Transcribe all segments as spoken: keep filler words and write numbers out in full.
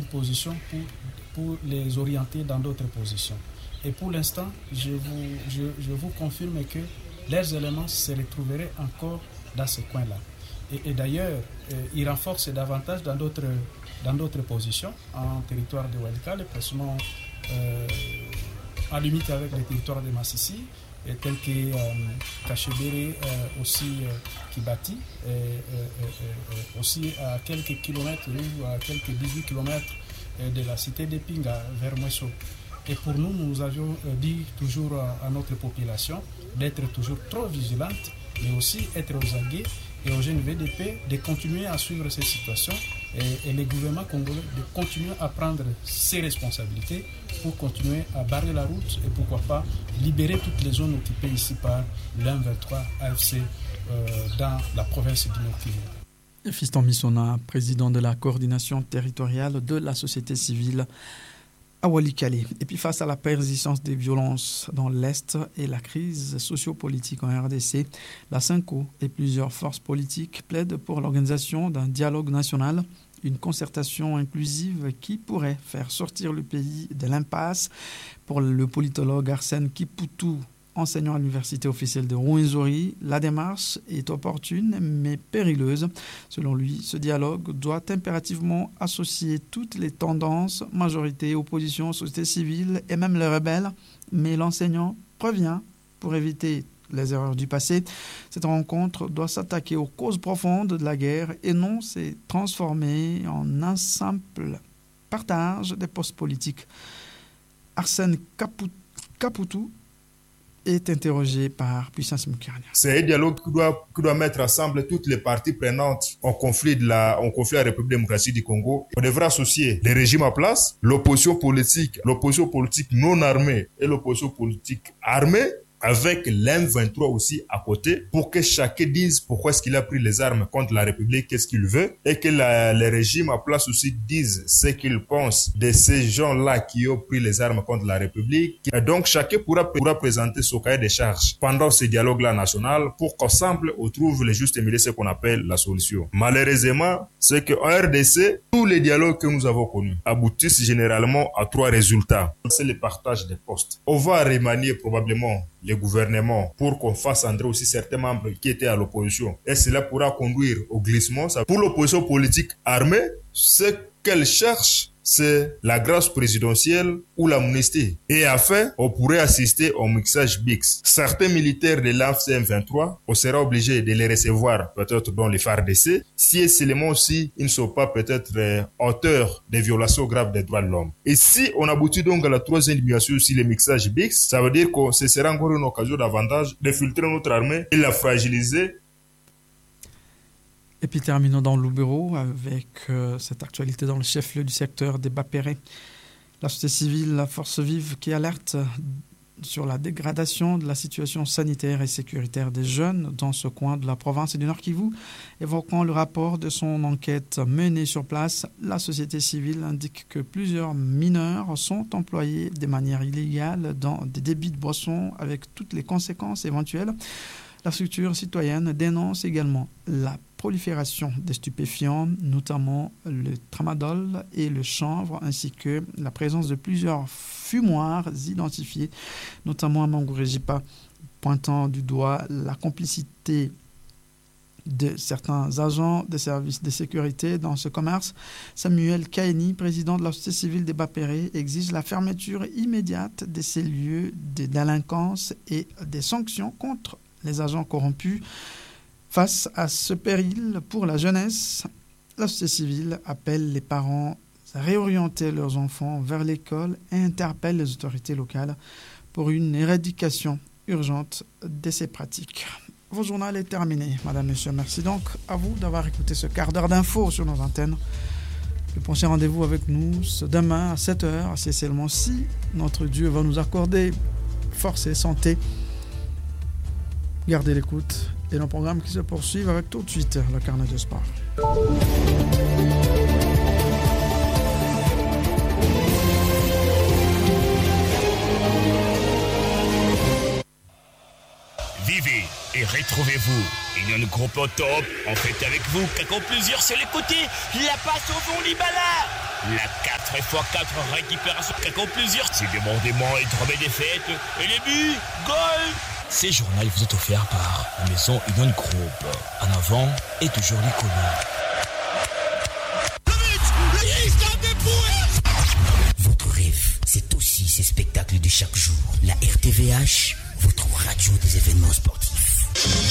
positions pour, pour les orienter dans d'autres positions. Et pour l'instant, je vous, je, je vous confirme que leurs éléments se retrouveraient encore dans ce coin-là. Et, et d'ailleurs, euh, ils renforcent davantage dans d'autres, dans d'autres positions en territoire de Walikale, précisément euh, en limite avec le territoire de Massissi, et tel que euh, Kachebere euh, aussi euh, Kibati, et, euh, euh, aussi à quelques kilomètres ou à quelques dix-huit kilomètres de la cité de Pinga vers Mwesso. Et pour nous, nous avions dit toujours à, à notre population d'être toujours trop vigilante, mais aussi être aux aguets et aux jeunes V D P de continuer à suivre ces situations et, et les gouvernements congolais de continuer à prendre ses responsabilités pour continuer à barrer la route et pourquoi pas libérer toutes les zones occupées ici par l'M vingt-trois A F C euh, dans la province du Nord Kivu. Fiston Missona, président de la coordination territoriale de la société civile à Walikale. Et puis face à la persistance des violences dans l'Est et la crise sociopolitique en R D C, la SYNCO et plusieurs forces politiques plaident pour l'organisation d'un dialogue national, une concertation inclusive qui pourrait faire sortir le pays de l'impasse. Pour le politologue Arsène Kipoutou, enseignant à l'université officielle de Rwenzori, la démarche est opportune mais périlleuse. Selon lui, ce dialogue doit impérativement associer toutes les tendances, majorité, opposition, société civile et même les rebelles. Mais l'enseignant prévient pour éviter les erreurs du passé. Cette rencontre doit s'attaquer aux causes profondes de la guerre et non se transformer en un simple partage des postes politiques. Arsène Kipoutou est interrogé par Puissance Moukarnia. C'est un dialogue qui doit, qui doit mettre ensemble toutes les parties prenantes en conflit de la, en conflit à la République démocratique du Congo. On devrait associer les régimes en place, l'opposition politique, l'opposition politique non armée et l'opposition politique armée, avec l'M vingt-trois aussi à côté, pour que chacun dise pourquoi est-ce qu'il a pris les armes contre la République, qu'est-ce qu'il veut, et que la, les régimes à place aussi disent ce qu'ils pensent de ces gens-là qui ont pris les armes contre la République. Et donc chacun pourra, pourra présenter son cahier de charges pendant ce dialogue-là national pour qu'ensemble on trouve le juste milieu, ce qu'on appelle la solution. Malheureusement, c'est qu'en R D C, tous les dialogues que nous avons connus aboutissent généralement à trois résultats. C'est le partage des postes. On va remanier probablement les gouvernements pour qu'on fasse entrer aussi certains membres qui étaient à l'opposition. Et cela pourra conduire au glissement. Pour l'opposition politique armée, ce qu'elle cherche, c'est la grâce présidentielle ou l'amnistie. Et enfin, on pourrait assister au mixage B I X. Certains militaires de l'A F C M vingt-trois, on sera obligé de les recevoir peut-être dans les F A R D C, si seulement aussi ils ne sont pas peut-être euh, auteurs des violations graves des droits de l'homme. Et si on aboutit donc à la troisième dimension aussi, le mixage B I X, ça veut dire que ce sera encore une occasion davantage de filtrer notre armée et la fragiliser. Et puis terminons dans Lubero avec euh, cette actualité dans le chef-lieu du secteur des Bapéré. La société civile, la force vive qui alerte sur la dégradation de la situation sanitaire et sécuritaire des jeunes dans ce coin de la province et du Nord Kivu. Évoquant le rapport de son enquête menée sur place, la société civile indique que plusieurs mineurs sont employés de manière illégale dans des débits de boissons avec toutes les conséquences éventuelles. La structure citoyenne dénonce également la prolifération des stupéfiants, notamment le tramadol et le chanvre, ainsi que la présence de plusieurs fumoirs identifiés, notamment à Mangorejipa, pointant du doigt la complicité de certains agents des services de sécurité dans ce commerce. Samuel Kaini, président de la société civile des Bapéré, exige la fermeture immédiate de ces lieux de délinquance et des sanctions contre les agents corrompus. Face à ce péril pour la jeunesse, la société civile appelle les parents à réorienter leurs enfants vers l'école et interpelle les autorités locales pour une éradication urgente de ces pratiques. Votre journal est terminé, madame, monsieur. Merci donc à vous d'avoir écouté ce quart d'heure d'infos sur nos antennes. Le prochain rendez-vous avec nous, c'est demain à sept heures, c'est seulement si notre Dieu va nous accorder force et santé. Gardez l'écoute et nos programmes qui se poursuivent avec tout de suite le carnet de sport. Vivez et retrouvez-vous. Union Groupe au top, en fait avec vous, qu'à conclusion sur les côtés, la passe au fond Libala. La quatre fois quatre récupération quelqu'un plaisir. C'est demandement et tromper des fêtes. Et les buts, goal. Ces journaux vous est offert par la maison Union Group. En avant et toujours l'icône. Votre rêve, c'est aussi ces spectacles de chaque jour. La R T V H, votre radio des événements sportifs.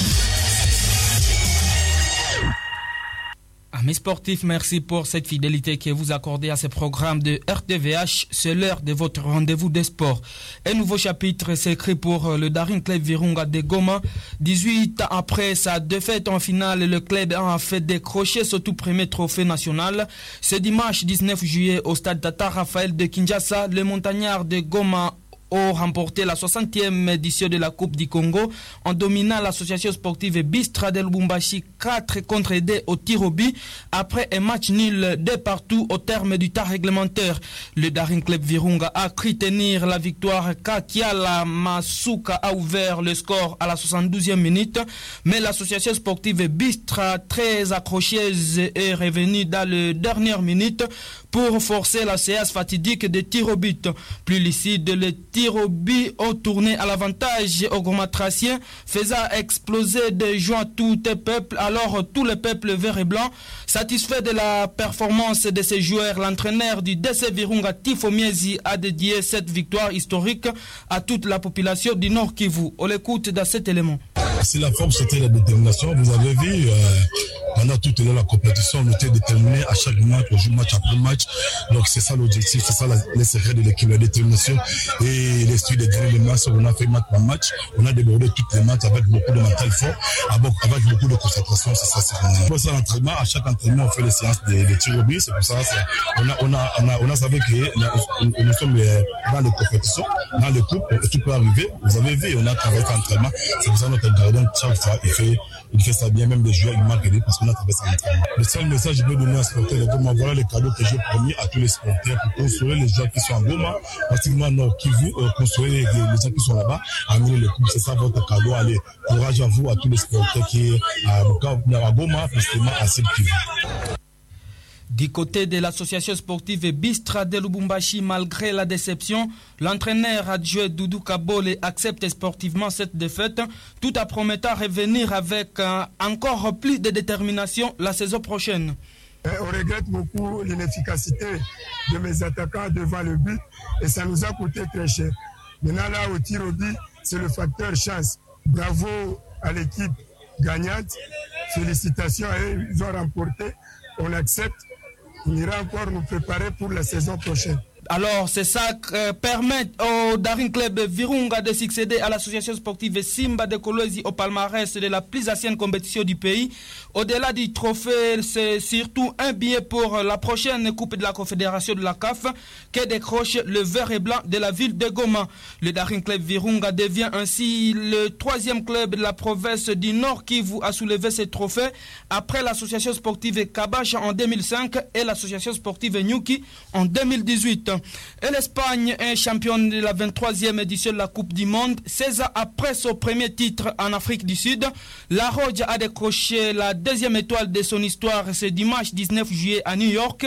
Amis sportifs, merci pour cette fidélité que vous accordez à ce programme de R T V H. C'est l'heure de votre rendez-vous des sports. Un nouveau chapitre s'écrit pour le Daring Club Virunga de Goma. dix-huit ans après sa défaite en finale, le club a fait décrocher son tout premier trophée national. Ce dimanche dix-neuf juillet au stade Tata Raphaël de Kinshasa, les montagnards de Goma ont remporté la soixantième édition de la Coupe du Congo en dominant l'association sportive Bistra de Lubumbashi quatre contre deux au tir au but après un match nul de partout au terme du temps réglementaire. Le Daring Club Virunga a cru tenir la victoire. Kakiala Masuka a ouvert le score à la soixante-douzième minute, mais l'association sportive Bistra, très accrocheuse, est revenue dans les dernières minutes pour forcer la séance fatidique de tir au but. Plus lucide, le tir au but ont tourné à l'avantage au Gomatracien, faisant exploser de joie tout le peuple. Alors tout le peuple vert et blanc, satisfait de la performance de ces joueurs, l'entraîneur du D C Virunga, Tifo Miezi, a dédié cette victoire historique à toute la population du Nord Kivu. On l'écoute dans cet élément. Si la forme c'était la détermination, vous avez vu, euh, pendant toute la compétition, on était déterminé à chaque match, on joue match après match. Donc c'est ça l'objectif, c'est ça la, le secret de l'équipe, la détermination et l'esprit de gagner les matchs. On a fait match par match, on a débordé toutes les matchs avec beaucoup de mental fort, avec beaucoup de concentration. C'est ça, c'est pour ça l'entraînement. À chaque entraînement, on fait les séances de, de tir au but. C'est pour ça, c'est, on a, on a, on a, on a savé que nous sommes dans les compétitions, dans les coupes, tout peut arriver. Vous avez vu, on a travaillé sur l'entraînement. C'est pour ça notre gardien chaque fois il fait, il fait ça bien, même les joueurs ils marquent des parce qu'on a travaillé sur l'entraînement. Le seul message que je peux donner à supporters de Goma, voilà les cadeaux que j'ai promis à tous les supporters pour construire les joueurs qui sont à Goma, pratiquement Nord Kivu, euh, construire les, les gens qui sont là-bas, amener les coupes. C'est ça votre cadeau. Allez, courage à vous, à tous les supporters qui sont à, à Goma, précisément à Sud Kivu. Du côté de l'association sportive Bistra de Lubumbashi, malgré la déception, l'entraîneur adjoint Doudou Kabole accepte sportivement cette défaite, tout en promettant revenir avec euh, encore plus de détermination la saison prochaine. On regrette beaucoup l'inefficacité de mes attaquants devant le but et ça nous a coûté très cher. Maintenant là, au tir au but, c'est le facteur chance. Bravo à l'équipe gagnante. Félicitations à eux, ils ont remporté. On accepte. On ira encore nous préparer pour la saison prochaine. Alors, c'est ça qui euh, permet au Daring Club Virunga de succéder à l'association sportive Simba de Kolwezi au palmarès de la plus ancienne compétition du pays. Au-delà du trophée, c'est surtout un billet pour la prochaine Coupe de la Confédération de la C A F que décroche le vert et blanc de la ville de Goma. Le Daring Club Virunga devient ainsi le troisième club de la province du Nord Kivu à soulever ce trophée après l'association sportive Kabash en deux mille cinq et l'association sportive Nyuki en deux mille dix-huit. Et l'Espagne est championne de la vingt-troisième édition de la Coupe du Monde. seize ans après son premier titre en Afrique du Sud, la Roja a décroché la deuxième étoile de son histoire ce dimanche dix-neuf juillet à New York,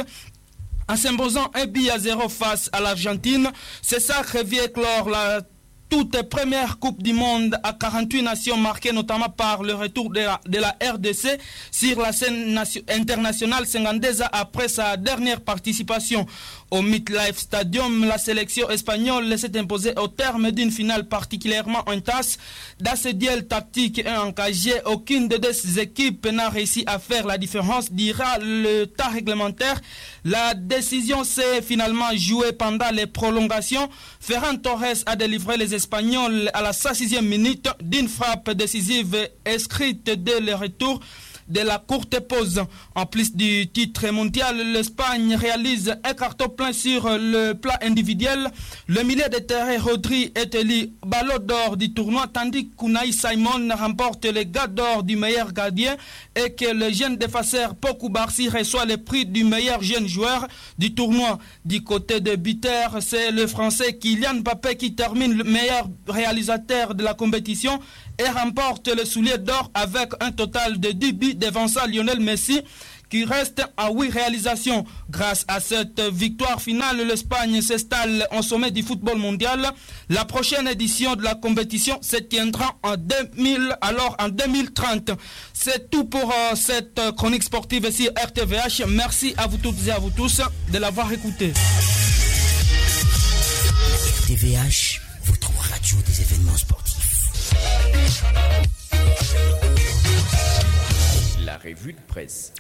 en s'imposant un but à zéro face à l'Argentine. C'est ça qui revient clore la toute première Coupe du Monde à quarante-huit nations, marquée notamment par le retour de la, de la R D C sur la scène nation, internationale cinquante-deux ans après sa dernière participation. Au MetLife Stadium, la sélection espagnole s'est imposée au terme d'une finale particulièrement intense. Dans ce duel tactique et engagé, aucune de deux équipes n'a réussi à faire la différence durant le temps réglementaire. La décision s'est finalement jouée pendant les prolongations. Ferran Torres a délivré les Espagnols à la cent sixième minute d'une frappe décisive inscrite dès le retour de la courte pause. En plus du titre mondial, l'Espagne réalise un carton plein sur le plan individuel. Le milieu de terrain Rodri est élu ballon d'or du tournoi, tandis qu'Unai Simon remporte le gars d'or du meilleur gardien et que le jeune défenseur Poku Barsi reçoit le prix du meilleur jeune joueur du tournoi. Du côté de buteur, c'est le français Kylian Mbappé qui termine le meilleur réalisateur de la compétition et remporte le soulier d'or avec un total de dix buts devançant Lionel Messi qui reste à huit réalisations. Grâce à cette victoire finale, l'Espagne s'installe en sommet du football mondial. La prochaine édition de la compétition se tiendra en deux mille, alors en deux mille trente. C'est tout pour euh, cette chronique sportive ici R T V H. Merci à vous toutes et à vous tous de l'avoir écouté. R T V H, votre radio des événements sportifs. La revue de presse.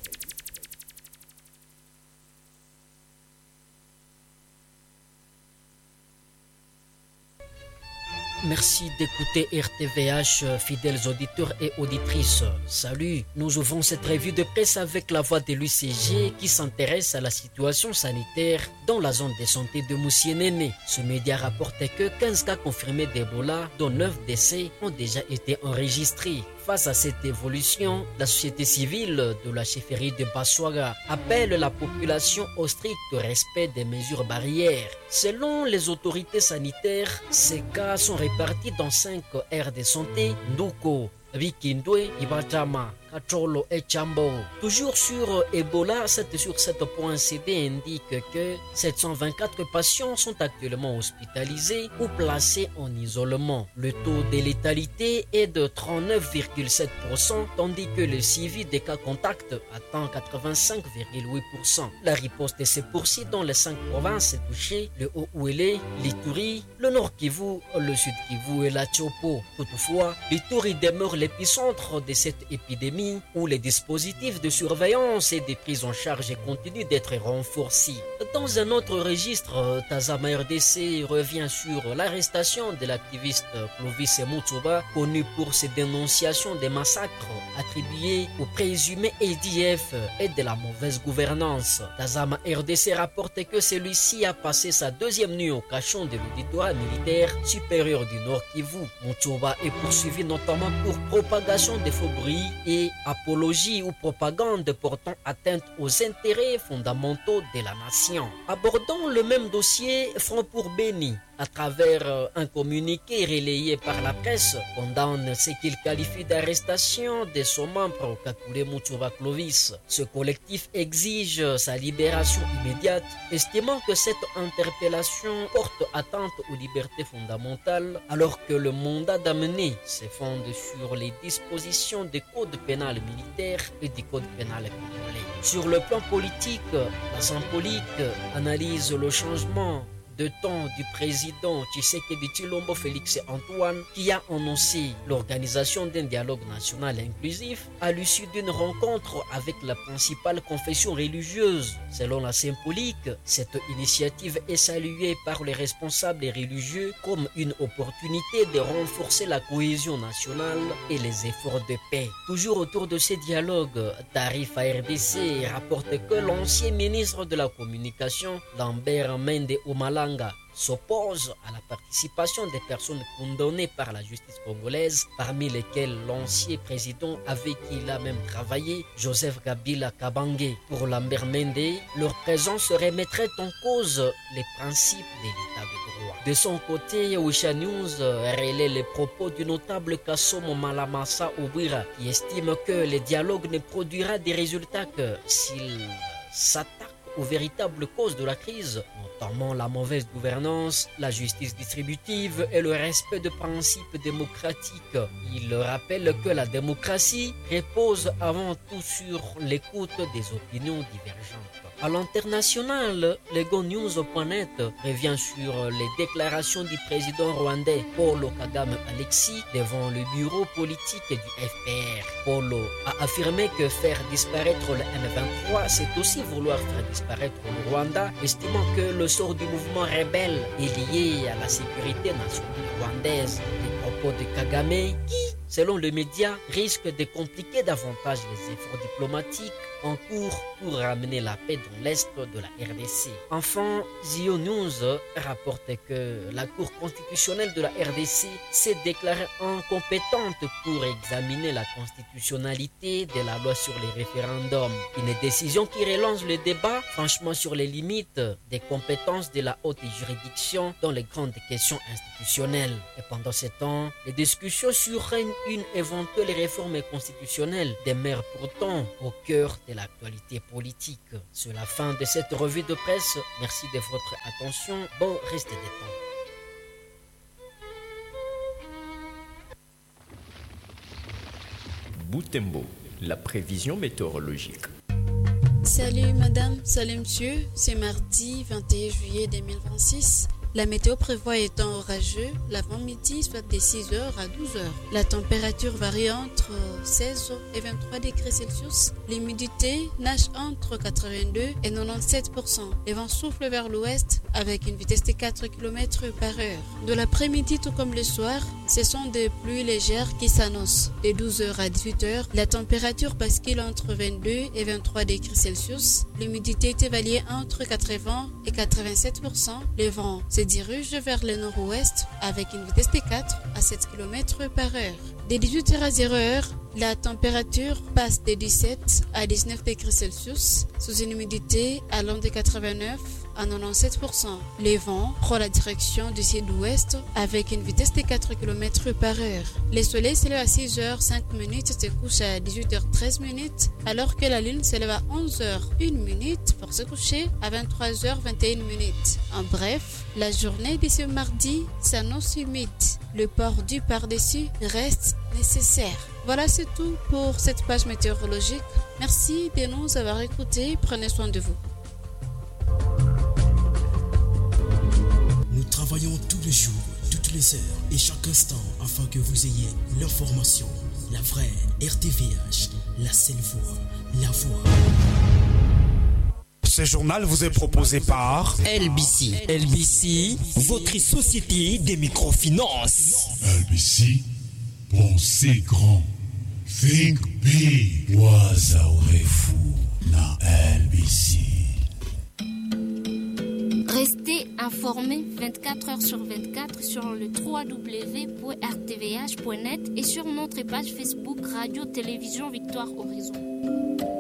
Merci d'écouter R T V H, fidèles auditeurs et auditrices. Salut, nous ouvrons cette revue de presse avec la voix de l'U C G qui s'intéresse à la situation sanitaire dans la zone de santé de Moussienene. Ce média rapporte que quinze cas confirmés d'Ebola, dont neuf décès, ont déjà été enregistrés. Face à cette évolution, la société civile de la chefferie de Bassouaga appelle la population au strict respect des mesures barrières. Selon les autorités sanitaires, ces cas sont répartis dans cinq aires de santé: Nduko, Bikindwe, Ibajama, Kacholo et Chambo. Toujours sur Ebola, sept sur sept point C D indique que sept cent vingt-quatre patients sont actuellement hospitalisés ou placés en isolement. Le taux de létalité est de trente-neuf virgule sept pour cent, tandis que le suivi des cas contacts atteint quatre-vingt-cinq virgule huit pour cent. La riposte se poursuit dans les cinq provinces touchées: le Haut-Ouélé, l'Ituri, le Nord Kivu, le Sud Kivu et la Chopo. Toutefois, l'Ituri demeure l'épicentre de cette épidémie, où les dispositifs de surveillance et de prise en charge continuent d'être renforcés. Dans un autre registre, Tazama R D C revient sur l'arrestation de l'activiste Clovis Mutsuba, connu pour ses dénonciations des massacres attribués au présumé A D F et de la mauvaise gouvernance. Tazama R D C rapporte que celui-ci a passé sa deuxième nuit au cachot de l'auditorat militaire supérieur du Nord Kivu. Mutsuba est poursuivi notamment pour propagation de faux bruits et apologie ou propagande portant atteinte aux intérêts fondamentaux de la nation. Abordant le même dossier, Front pour Béni, à travers un communiqué relayé par la presse, condamne ce qu'il qualifie d'arrestation de son membre Kakule Mutsuba Clovis. Ce collectif exige sa libération immédiate, estimant que cette interpellation porte atteinte aux libertés fondamentales, alors que le mandat d'amener se fonde sur les dispositions du code pénal militaire et du code pénal congolais. Sur le plan politique, la Symbolique analyse le changement de temps du président Tshisekedi Tshilombo Félix Antoine, qui a annoncé l'organisation d'un dialogue national inclusif à l'issue d'une rencontre avec la principale confession religieuse. Selon la Symbolique, cette initiative est saluée par les responsables religieux comme une opportunité de renforcer la cohésion nationale et les efforts de paix. Toujours autour de ces dialogues, Tarif à R D C rapporte que l'ancien ministre de la Communication, Lambert Mende Omalanga, s'oppose à la participation des personnes condamnées par la justice congolaise, parmi lesquelles l'ancien président avec qui il a même travaillé, Joseph Kabila Kabange. Pour Lambert Mende, leur présence remettrait en cause les principes de l'état de droit. De son côté, Wisha News relaie les propos du notable Kassomo Malamassa Obwira, qui estime que le dialogue ne produira des résultats que s'il s'attaque aux véritables causes de la crise, notamment la mauvaise gouvernance, la justice distributive et le respect de principes démocratiques. Il rappelle que la démocratie repose avant tout sur l'écoute des opinions divergentes. À l'international, Lego News point net revient sur les déclarations du président rwandais Paul Kagame Alexis devant le bureau politique du F P R. Paul a affirmé que faire disparaître le M vingt-trois, c'est aussi vouloir faire disparaître le Rwanda, estimant que le sort du mouvement rebelle est lié à la sécurité nationale rwandaise. Les propos de Kagame qui, selon le média, risque de compliquer davantage les efforts diplomatiques en cours pour ramener la paix dans l'est de la R D C. Enfin, Zio News rapporte que la Cour constitutionnelle de la R D C s'est déclarée incompétente pour examiner la constitutionnalité de la loi sur les référendums. Une décision qui relance le débat franchement sur les limites des compétences de la haute juridiction dans les grandes questions institutionnelles. Et pendant ce temps, les discussions sur une éventuelle réforme constitutionnelle demeurent pourtant au cœur de de l'actualité politique. C'est la fin de cette revue de presse. Merci de votre attention. Bon reste des temps. Boutembo, la prévision météorologique. Salut madame, salut monsieur, c'est mardi vingt et un juillet deux mille vingt-six. La météo prévoit étant orageux l'avant-midi, soit de six heures à douze heures. La température varie entre seize et vingt-trois degrés Celsius. L'humidité nage entre quatre-vingt-deux et quatre-vingt-dix-sept pour cent. Les vents soufflent vers l'ouest avec une vitesse de quatre kilomètres par heure. De l'après-midi tout comme le soir, ce sont des pluies légères qui s'annoncent. De douze heures à dix-huit heures, la température bascule entre vingt-deux et vingt-trois degrés Celsius. L'humidité est évaluée entre quatre-vingts et quatre-vingt-sept pour cent. Les vents se dirige vers le nord-ouest avec une vitesse de quatre à sept kilomètres par heure. De dix-huit heures à zéro heure, la température passe de dix-sept à dix-neuf degrés Celsius sous une humidité allant de quatre-vingt-neuf à quatre-vingt-dix-sept pour cent. Les vents prennent la direction du sud-ouest avec une vitesse de quatre kilomètres par heure. Le soleil se lève à six heures cinq minutes et se couche à dix-huit heures treize minutes, alors que la lune se lève à onze heures une minute pour se coucher à vingt-trois heures vingt et une minutes. En bref, la journée de ce mardi s'annonce humide. Le port du par-dessus reste nécessaire. Voilà, c'est tout pour cette page météorologique. Merci de nous avoir écoutés. Prenez soin de vous. Nous travaillons tous les jours, toutes les heures et chaque instant afin que vous ayez l'information, la vraie R T V H, la seule voix, la voix. Ce journal vous est proposé par L B C. L B C, votre société des microfinances. L B C, pensez grand. Think big. Wazaorefu na L B C. Restez informés vingt-quatre heures sur vingt-quatre sur le w w w point r t v h point net et sur notre page Facebook Radio Télévision Victoire Horizon.